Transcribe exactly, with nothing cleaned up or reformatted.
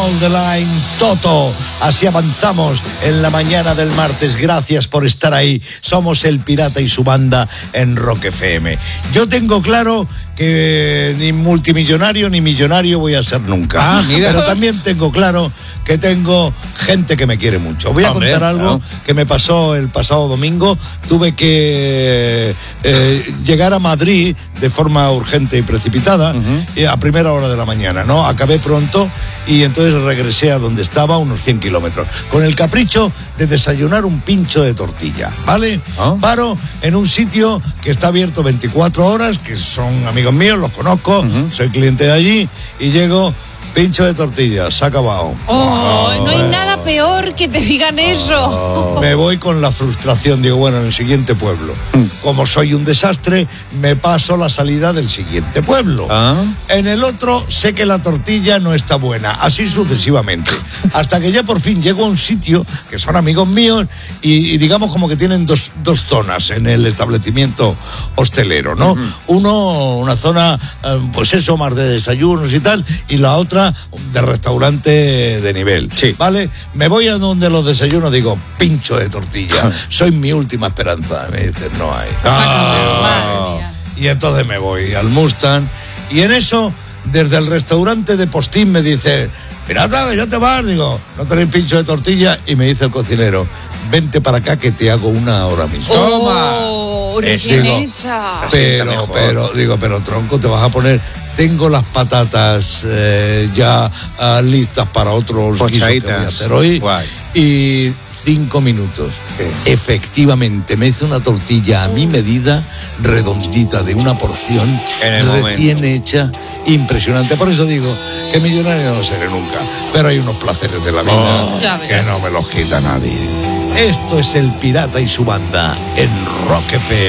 Down the Line, Toto. Así avanzamos en la mañana del martes. Gracias por estar ahí. Somos El Pirata y su banda en Rock F M. Yo tengo claro que ni multimillonario ni millonario voy a ser nunca. Ah, mira. Pero también tengo claro que tengo gente que me quiere mucho. Voy a Hombre, contar algo claro. que me pasó el pasado domingo. Tuve que eh, llegar a Madrid de forma urgente y precipitada, uh-huh. eh, a primera hora de la mañana, ¿no? Acabé pronto y entonces regresé a donde estaba, unos cien kilómetros, con el capricho de desayunar un pincho de tortilla, ¿vale? ¿Oh? Paro en un sitio que está abierto veinticuatro horas, que son amigos míos, los conozco, uh-huh. soy cliente de allí, y llego... Pincho de tortillas, se ha acabado. Oh, oh, no hay nada peor que te digan eso. Oh, me voy con la frustración, digo, bueno, en el siguiente pueblo. Como soy un desastre, me paso la salida del siguiente pueblo. ¿Ah? En el otro sé que la tortilla no está buena, así sucesivamente. Hasta que ya por fin llego a un sitio que son amigos míos y, y digamos como que tienen dos, dos zonas en el establecimiento hostelero, ¿no? Uh-huh. Uno, una zona, pues eso, más de desayunos y tal, y la otra de restaurante de nivel, sí. ¿vale? Me voy a donde los desayunos, digo, pincho de tortilla, soy mi última esperanza. Me dicen, no hay. Ah. Y entonces me voy al Mustang, y en eso, desde el restaurante de Postín me dice, pirata, ya te vas, digo, no tenéis pincho de tortilla, y me dice el cocinero, vente para acá que te hago una ahora mismo. Oh, recién hecha. Pero, pero, digo, pero tronco, te vas a poner... Tengo las patatas eh, ya uh, listas para otros guisos que voy a hacer hoy. Guay. Y cinco minutos. ¿Qué? Efectivamente, me hice una tortilla a mi medida, redondita, de una porción, recién momento. hecha, impresionante. Por eso digo que millonario no seré nunca. Pero hay unos placeres de la vida oh, que no me los quita nadie. Esto es El Pirata y su banda en Rock F M.